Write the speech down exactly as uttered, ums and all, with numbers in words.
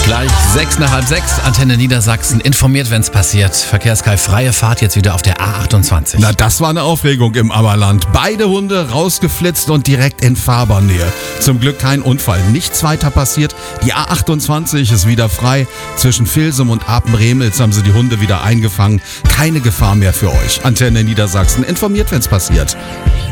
Gleich sechs nach halb sechs, Antenne Niedersachsen informiert, wenn es passiert. Verkehrskeil, freie Fahrt jetzt wieder auf der A achtundzwanzig. Na, das war eine Aufregung im Ammerland. Beide Hunde rausgeflitzt und direkt in Fahrbahnnähe. Zum Glück kein Unfall, nichts weiter passiert. Die A achtundzwanzig ist wieder frei. Zwischen Vilsum und Apen-Remels haben sie die Hunde wieder eingefangen. Keine Gefahr mehr für euch. Antenne Niedersachsen informiert, wenn es passiert.